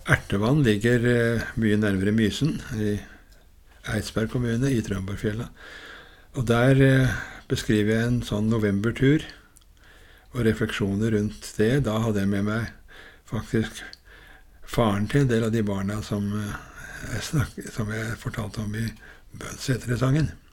Ertevann ligger mye nærmere Mysen, i Eidsberg kommune, i Trønborgfjella. Og der beskriver jeg en sånn novembertur, og refleksjoner rundt det. Da hadde jeg med meg faktisk faren til en del av de barna som jeg fortalte om i Bønsetre-sangen.